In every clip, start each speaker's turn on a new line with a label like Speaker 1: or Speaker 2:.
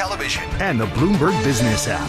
Speaker 1: television
Speaker 2: and the Bloomberg Business app.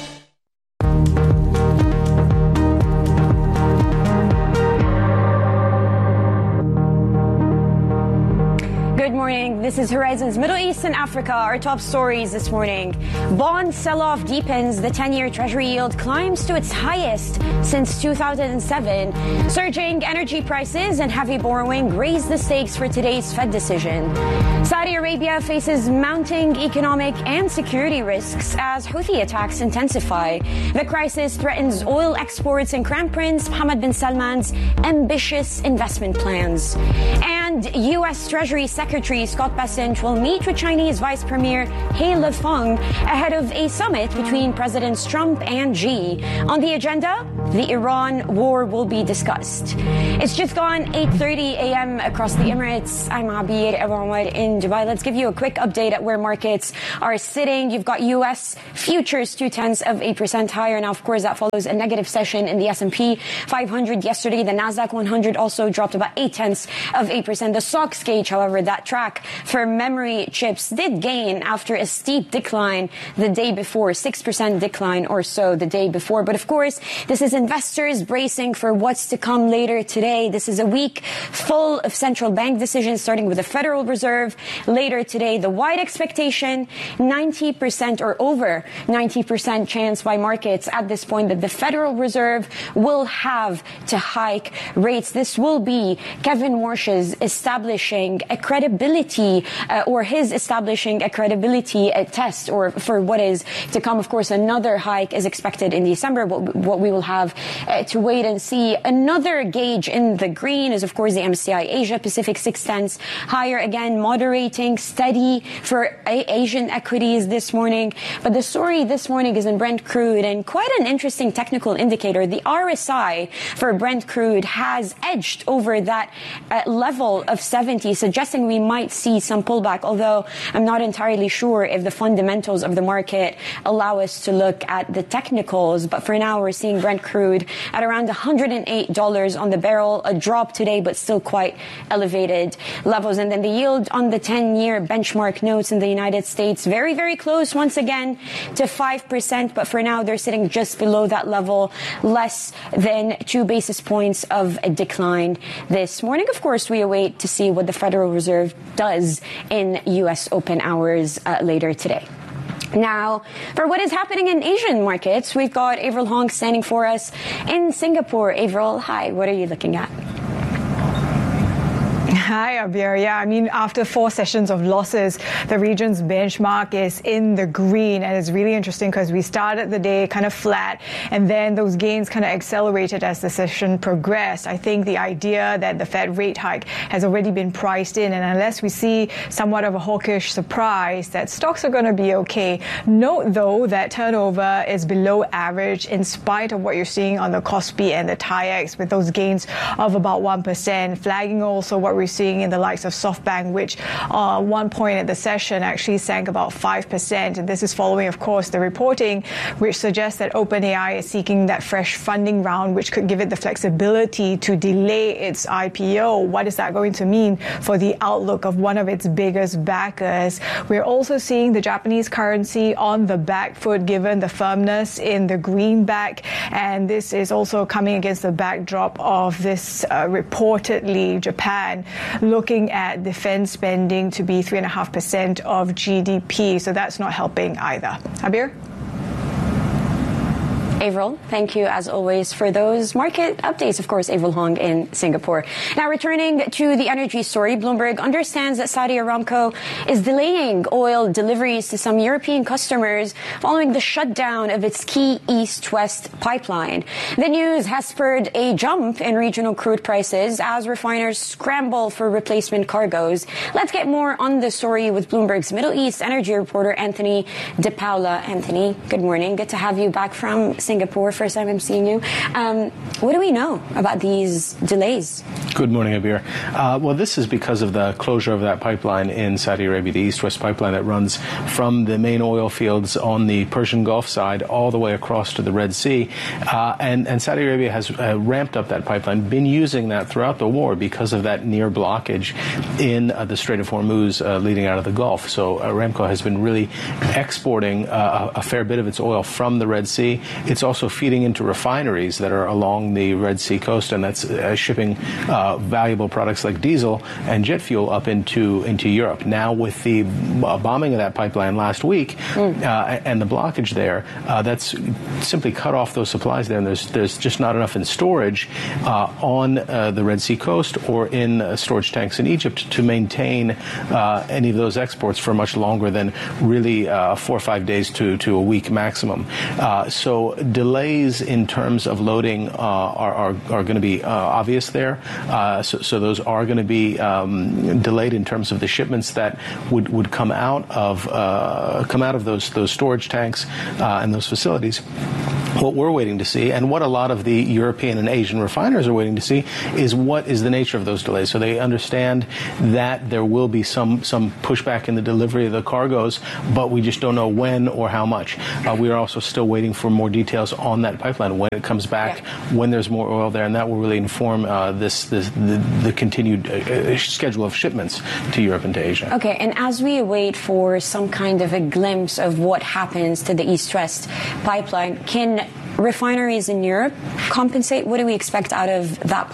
Speaker 3: Good morning. This is Horizon's Middle East and Africa. Our top stories this morning. Bond sell-off deepens. The 10-year Treasury yield climbs to its highest since 2007. Surging energy prices and heavy borrowing raise the stakes for today's Fed decision. Saudi Arabia faces mounting economic and security risks as Houthi attacks intensify. The crisis threatens oil exports and Crown Prince Mohammed bin Salman's ambitious investment plans. And U.S. Treasury Secretary Scott Bessent will meet with Chinese Vice Premier He Lifeng ahead of a summit between Presidents Trump and Xi. On the agenda, the Iran war will be discussed. It's just gone 8:30 a.m. across the Emirates. I'm Abir Abouamar in Dubai. Let's give you a quick update at where markets are sitting. You've got U.S. futures 0.2% higher. Now, of course, that follows a negative session in the S&P 500 yesterday. The Nasdaq 100 also dropped about 0.8%. The SOX gauge, however, that track for memory chips did gain after a steep decline the day before, 6% decline or so the day before. But of course, this is investors bracing for what's to come later today. This is a week full of central bank decisions, starting with the Federal Reserve. Later today, the wide expectation, 90% or over 90% chance by markets at this point that the Federal Reserve will have to hike rates. This will be Kevin Warsh's establishing a credibility test or for what is to come. Of course, another hike is expected in December. What we will have to wait and see. Another gauge in the green is, of course, the MSCI Asia Pacific 6/10 higher again, moderating, steady for Asian equities this morning. But the story this morning is in Brent crude, and quite an interesting technical indicator. The RSI for Brent crude has edged over that level of 70, suggesting we might see some pullback, although I'm not entirely sure if the fundamentals of the market allow us to look at the technicals. But for now, we're seeing Brent crude at around $108 on the barrel, a drop today, but still quite elevated levels. And then the yield on the 10-year benchmark notes in the United States, very, very close once again to 5%. But for now, they're sitting just below that level, less than 2 basis points of a decline this morning. Of course, we await to see what the Federal Reserve does in U.S. open hours later today. Now, for what is happening in Asian markets, we've got Avril Hong standing for us in Singapore. Avril, hi, what are you looking at?
Speaker 4: Hi, Abir. Yeah, I mean, after 4 sessions of losses, the region's benchmark is in the green. And it's really interesting because we started the day kind of flat, and then those gains kind of accelerated as the session progressed. I think the idea that the Fed rate hike has already been priced in, and unless we see somewhat of a hawkish surprise, that stocks are going to be okay. Note, though, that turnover is below average in spite of what you're seeing on the Kospi and the TAIEX, with those gains of about 1%, flagging also what we're seeing in the likes of SoftBank, which one point at the session actually sank about 5%. And this is following, of course, the reporting, which suggests that OpenAI is seeking that fresh funding round, which could give it the flexibility to delay its IPO. What is that going to mean for the outlook of one of its biggest backers? We're also seeing the Japanese currency on the back foot, given the firmness in the greenback. And this is also coming against the backdrop of this reportedly Japan looking at defense spending to be 3.5% of GDP. So that's not helping either. Abir?
Speaker 3: Avril, thank you as always for those market updates. Of course, Avril Hong in Singapore. Now, returning to the energy story, Bloomberg understands that Saudi Aramco is delaying oil deliveries to some European customers following the shutdown of its key east-west pipeline. The news has spurred a jump in regional crude prices as refiners scramble for replacement cargoes. Let's get more on the story with Bloomberg's Middle East energy reporter Anthony DePaula. Anthony, good morning. Good to have you back from Singapore. First time I'm seeing you. What do we know about these delays?
Speaker 1: Good morning, Abir. Well, this is because of the closure of that pipeline in Saudi Arabia, the East-West pipeline that runs from the main oil fields on the Persian Gulf side all the way across to the Red Sea. And Saudi Arabia has ramped up that pipeline, been using that throughout the war because of that near blockage in the Strait of Hormuz leading out of the Gulf. So Aramco has been really exporting a fair bit of its oil from the Red Sea. It's also feeding into refineries that are along the Red Sea coast, and that's shipping valuable products like diesel and jet fuel up into Europe. Now, with the bombing of that pipeline last week and the blockage there, that's simply cut off those supplies there, and there's just not enough in storage on the Red Sea coast or in storage tanks in Egypt to maintain any of those exports for much longer than really 4 or 5 days to a week maximum. So delays in terms of loading are going to be obvious there. So those are going to be delayed in terms of the shipments that would come out of those storage tanks and those facilities. What we're waiting to see, and what a lot of the European and Asian refiners are waiting to see, is what is the nature of those delays. So they understand that there will be some pushback in the delivery of the cargoes, but we just don't know when or how much. We are also still waiting for more details on that pipeline, when it comes back, when there's more oil there, and that will really inform the continued schedule of shipments to Europe and to Asia.
Speaker 3: Okay, and as we wait for some kind of a glimpse of what happens to the East-West pipeline, can refineries in Europe compensate? What do we expect out of that